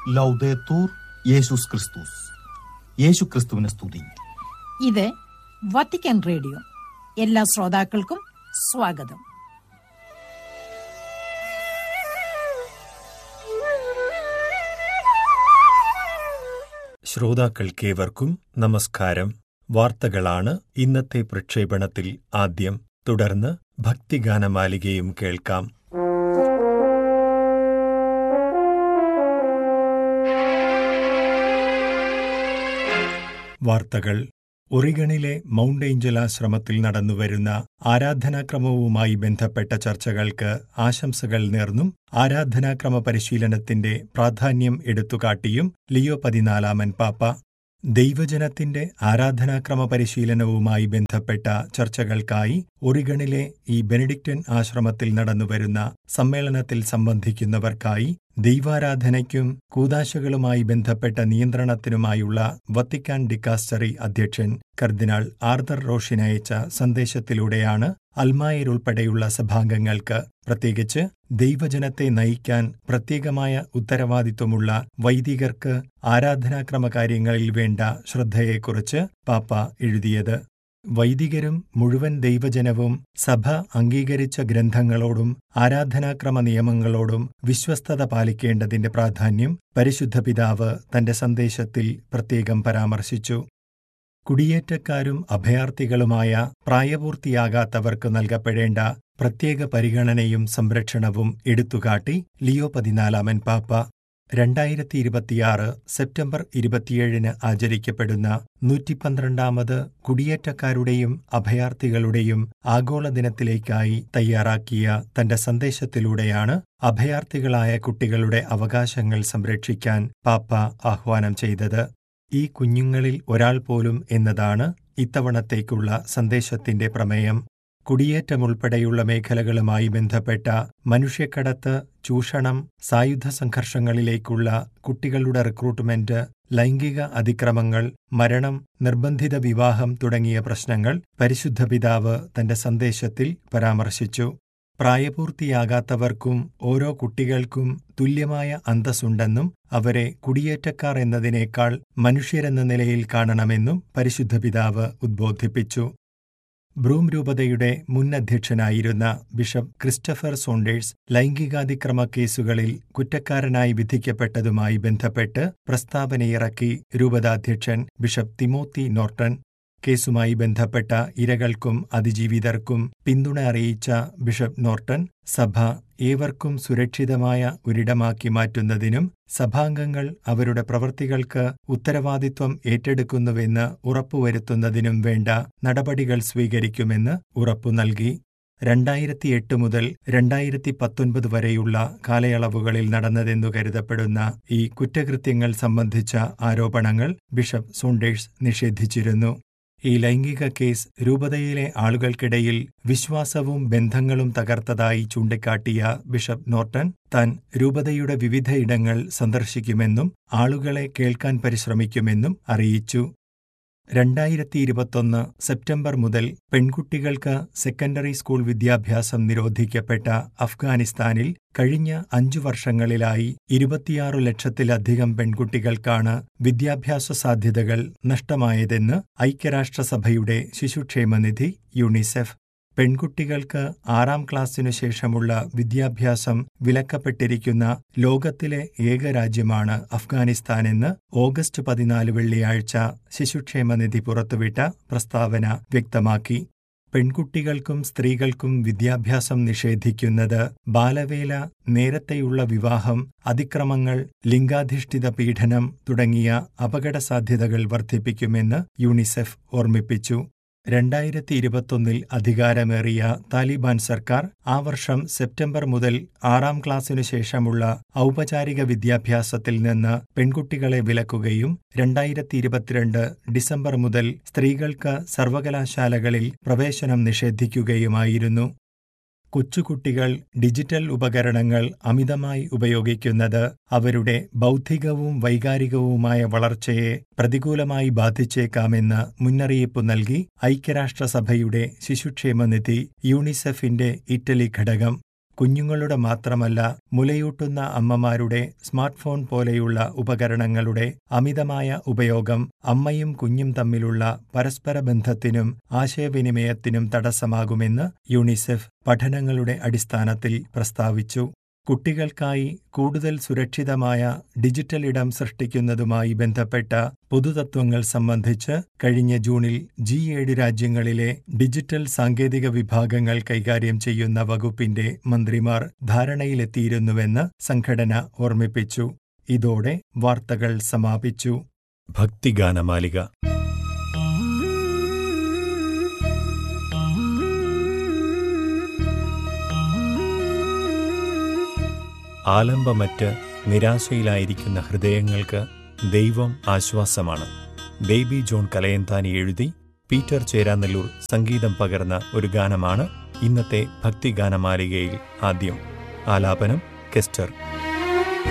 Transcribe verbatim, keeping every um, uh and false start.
ലൗദേത്തൂർ യേശുസ് ക്രിസ്തുസ്. യേശു ക്രിസ്തുവിനെ സ്തുതി. ഇത് വത്തിക്കാൻ റേഡിയോ. എല്ലാ ശ്രോതാക്കൾക്കും സ്വാഗതം. ശ്രോതാക്കൾക്കേവർക്കും നമസ്കാരം. വാർത്തകളാണ് ഇന്നത്തെ പ്രക്ഷേപണത്തിൽ ആദ്യം. തുടർന്ന് ഭക്തിഗാനമാലികയും കേൾക്കാം. വാർത്തകൾ. ഒറിഗണിലെ മൗണ്ട് ഏഞ്ചൽ ആശ്രമത്തിൽ നടന്നുവരുന്ന ആരാധനാക്രമവുമായി ബന്ധപ്പെട്ട ചർച്ചകൾക്ക് ആശംസകൾ നേർന്നും ആരാധനാക്രമ പരിശീലനത്തിന്റെ പ്രാധാന്യം എടുത്തുകാട്ടിയും ലിയോ പതിനാലാമൻ പാപ്പ ദൈവജനത്തിന്റെ ആരാധനാക്രമ പരിശീലനവുമായി ബന്ധപ്പെട്ട ചർച്ചകൾക്കായി ഒറിഗണിലെ ഈ ബെനഡിക്റ്റൻ ആശ്രമത്തിൽ നടന്നുവരുന്ന സമ്മേളനത്തിൽ സംബന്ധിക്കുന്നവർക്കായി ദൈവാരാധനയ്ക്കും കൂദാശകളുമായി ബന്ധപ്പെട്ട നിയന്ത്രണത്തിനുമായുള്ള വത്തിക്കാൻ ഡിക്കാസ്റ്ററി അധ്യക്ഷൻ കർദിനാൾ ആർതർ റോഷിനയച്ച സന്ദേശത്തിലൂടെയാണ് അൽമായരുൾപ്പെടെയുള്ള സഭാംഗങ്ങൾക്ക്, പ്രത്യേകിച്ച് ദൈവജനത്തെ നയിക്കാൻ പ്രത്യേകമായ ഉത്തരവാദിത്വമുള്ള വൈദികർക്ക് ആരാധനാക്രമ കാര്യങ്ങളിൽ വേണ്ട ശ്രദ്ധയെക്കുറിച്ച് പാപ്പ എഴുതിയത്. വൈദികരും മുഴുവൻ ദൈവജനവും സഭ അംഗീകരിച്ച ഗ്രന്ഥങ്ങളോടും ആരാധനാക്രമ നിയമങ്ങളോടും വിശ്വസ്തത പാലിക്കേണ്ടതിന്റെ പ്രാധാന്യം പരിശുദ്ധ പിതാവ് തന്റെ സന്ദേശത്തിൽ പ്രത്യേകം പരാമർശിച്ചു. കുടിയേറ്റക്കാരും അഭയാർത്ഥികളുമായ പ്രായപൂർത്തിയാകാത്തവർക്ക് നൽകപ്പെടേണ്ട പ്രത്യേക പരിഗണനയും സംരക്ഷണവും എടുത്തുകാട്ടി ലിയോ പതിനാലാമൻ പാപ്പ രണ്ടായിരത്തി ഇരുപത്തിയാറ് സെപ്റ്റംബർ ഇരുപത്തിയേഴിന് ആചരിക്കപ്പെടുന്ന നൂറ്റിപ്പന്ത്രണ്ടാമത് കുടിയേറ്റക്കാരുടെയും അഭയാർത്ഥികളുടെയും ആഗോള ദിനത്തിലേക്കായി തയ്യാറാക്കിയ തന്റെ സന്ദേശത്തിലൂടെയാണ് അഭയാർത്ഥികളായ കുട്ടികളുടെ അവകാശങ്ങൾ സംരക്ഷിക്കാൻ പാപ്പ ആഹ്വാനം ചെയ്തത്. ഈ കുഞ്ഞുങ്ങളിൽ ഒരാൾ പോലും എന്നതാണ് ഇത്തവണത്തേക്കുള്ള സന്ദേശത്തിന്റെ പ്രമേയം. കുടിയേറ്റമുൾപ്പെടെയുള്ള മേഖലകളുമായി ബന്ധപ്പെട്ട മനുഷ്യക്കടത്ത്, ചൂഷണം, സായുധ സംഘർഷങ്ങളിലേക്കുള്ള കുട്ടികളുടെ റിക്രൂട്ട്മെന്റ്, ലൈംഗിക അതിക്രമങ്ങൾ, മരണം, നിർബന്ധിത വിവാഹം തുടങ്ങിയ പ്രശ്നങ്ങൾ പരിശുദ്ധ പിതാവ് തന്റെ സന്ദേശത്തിൽ പരാമർശിച്ചു. പ്രായപൂർത്തിയാകാത്തവർക്കും ഓരോ കുട്ടികൾക്കും തുല്യമായ അന്തസ്സുണ്ടെന്നും അവരെ കുടിയേറ്റക്കാർ എന്നതിനേക്കാൾ മനുഷ്യരെന്ന നിലയിൽ കാണണമെന്നും പരിശുദ്ധ പിതാവ് ഉദ്ബോധിപ്പിച്ചു. ബ്രൂം രൂപതയുടെ മുൻ അധ്യക്ഷനായിരുന്ന ബിഷപ്പ് ക്രിസ്റ്റഫർ സോണ്ടേഴ്സ് ലൈംഗികാതിക്രമ കേസുകളിൽ കുറ്റക്കാരനായി വിധിക്കപ്പെട്ടതുമായി ബന്ധപ്പെട്ട് പ്രസ്താവനയിറക്കി. രൂപതാധ്യക്ഷൻ ബിഷപ്പ് തിമോത്തി നോർട്ടൺ കേസുമായി ബന്ധപ്പെട്ട ഇരകൾക്കും അതിജീവിതർക്കും പിന്തുണ അറിയിച്ച ബിഷപ്പ് നോർട്ടൺ സഭ ഏവർക്കും സുരക്ഷിതമായ ഒരിടമാക്കി മാറ്റുന്നതിനും സഭാംഗങ്ങൾ അവരുടെ പ്രവൃത്തികൾക്ക് ഉത്തരവാദിത്വം ഏറ്റെടുക്കുന്നുവെന്ന് ഉറപ്പുവരുത്തുന്നതിനും വേണ്ട നടപടികൾ സ്വീകരിക്കുമെന്ന് ഉറപ്പു നൽകി. രണ്ടായിരത്തി എട്ട് മുതൽ രണ്ടായിരത്തി പത്തൊൻപത് വരെയുള്ള കാലയളവുകളിൽ നടന്നതെന്നു കരുതപ്പെടുന്ന ഈ കുറ്റകൃത്യങ്ങൾ സംബന്ധിച്ച ആരോപണങ്ങൾ ബിഷപ്പ് സോണ്ടേഴ്സ് നിഷേധിച്ചിരുന്നു. ഈ ലൈംഗിക കേസ് രൂപതയിലെ ആളുകൾക്കിടയിൽ വിശ്വാസവും ബന്ധങ്ങളും തകർത്തതായി ചൂണ്ടിക്കാട്ടിയ ബിഷപ്പ് നോർട്ടൺ താൻ രൂപതയുടെ വിവിധയിടങ്ങൾ സന്ദർശിക്കുമെന്നും ആളുകളെ കേൾക്കാൻ പരിശ്രമിക്കുമെന്നും അറിയിച്ചു. രണ്ടായിരത്തി ഇരുപത്തൊന്ന് സെപ്റ്റംബർ മുതൽ പെൺകുട്ടികൾക്ക് സെക്കൻഡറി സ്കൂൾ വിദ്യാഭ്യാസം നിരോധിക്കപ്പെട്ട അഫ്ഗാനിസ്ഥാനിൽ കഴിഞ്ഞ അഞ്ചു വർഷങ്ങളിലായി ഇരുപത്തിയാറു ലക്ഷത്തിലധികം പെൺകുട്ടികൾക്കാണ് വിദ്യാഭ്യാസ സാധ്യതകൾ നഷ്ടമായതെന്ന് ഐക്യരാഷ്ട്രസഭയുടെ ശിശുക്ഷേമനിധി യൂണിസെഫ്. പെൺകുട്ടികൾക്ക് ആറാം ക്ലാസ്സിനു ശേഷമുള്ള വിദ്യാഭ്യാസം വിലക്കപ്പെട്ടിരിക്കുന്ന ലോകത്തിലെ ഏക രാജ്യമാണ് അഫ്ഗാനിസ്ഥാനെന്ന് ഓഗസ്റ്റ് പതിനാല് വെള്ളിയാഴ്ച ശിശുക്ഷേമനിധി പുറത്തുവിട്ട പ്രസ്താവന വ്യക്തമാക്കി. പെൺകുട്ടികൾക്കും സ്ത്രീകൾക്കും വിദ്യാഭ്യാസം നിഷേധിക്കുന്നത് ബാലവേല, നേരത്തെയുള്ള വിവാഹം, അതിക്രമങ്ങൾ, ലിംഗാധിഷ്ഠിത പീഡനം തുടങ്ങിയ അപകടസാധ്യതകൾ വർദ്ധിപ്പിക്കുമെന്ന് യൂണിസെഫ് ഓർമ്മിപ്പിച്ചു. രണ്ടായിരത്തി ഇരുപത്തൊന്നിൽ അധികാരമേറിയ താലിബാൻ സർക്കാർ ആ വർഷം സെപ്റ്റംബർ മുതൽ ആറാം ക്ലാസ്സിനു ശേഷമുള്ള ഔപചാരിക വിദ്യാഭ്യാസത്തിൽ നിന്ന് പെൺകുട്ടികളെ വിലക്കുകയും രണ്ടായിരത്തി ഇരുപത്തിരണ്ട് ഡിസംബർ മുതൽ സ്ത്രീകൾക്ക് സർവകലാശാലകളിൽ പ്രവേശനം നിഷേധിക്കുകയുമായിരുന്നു. കൊച്ചുകുട്ടികൾ ഡിജിറ്റൽ ഉപകരണങ്ങൾ അമിതമായി ഉപയോഗിക്കുന്നത് അവരുടെ ബൗദ്ധികവും വൈകാരികവുമായ വളർച്ചയെ പ്രതികൂലമായി ബാധിച്ചേക്കാമെന്ന് മുന്നറിയിപ്പ് നൽകി ഐക്യരാഷ്ട്രസഭയുടെ ശിശുക്ഷേമനിധി യൂണിസെഫിന്റെ ഇറ്റലി ഘടകം. കുഞ്ഞുങ്ങളുടെ മാത്രമല്ല, മുലയൂട്ടുന്ന അമ്മമാരുടെ സ്മാർട്ട് ഫോൺ പോലെയുള്ള ഉപകരണങ്ങളുടെ അമിതമായ ഉപയോഗം അമ്മയും കുഞ്ഞും തമ്മിലുള്ള പരസ്പര ബന്ധത്തിനും ആശയവിനിമയത്തിനും തടസ്സമാകുമെന്ന് യൂണിസെഫ് പഠനങ്ങളുടെ അടിസ്ഥാനത്തിൽ പ്രസ്താവിച്ചു. കുട്ടികൾക്കായി കൂടുതൽ സുരക്ഷിതമായ ഡിജിറ്റൽ ഇടം സൃഷ്ടിക്കുന്നതുമായി ബന്ധപ്പെട്ട പൊതുതത്വങ്ങൾ സംബന്ധിച്ച് കഴിഞ്ഞ ജൂണിൽ ജി ഏഴ് രാജ്യങ്ങളിലെ ഡിജിറ്റൽ സാങ്കേതിക വിഭാഗങ്ങൾ കൈകാര്യം ചെയ്യുന്ന വകുപ്പിന്റെ മന്ത്രിമാർ ധാരണയിലെത്തിയിരുന്നുവെന്ന് സംഘടന ഓർമ്മിപ്പിച്ചു. ഇതോടെ വാർത്തകൾ സമാപിച്ചു. ഭക്തിഗാനമാലിക. ആലംബമറ്റ് നിരാശയിലായിരിക്കുന്ന ഹൃദയങ്ങൾക്ക് ദൈവം ആശ്വാസമാണ്. ബേബി ജോൺ കലയന്താനി എഴുതി പീറ്റർ ചേരാനെല്ലൂർ സംഗീതം പകർന്ന ഒരു ഗാനമാണ് ഇന്നത്തെ ഭക്തിഗാനമാലികയിൽ ആദ്യം. ആലാപനം കെസ്റ്റർ.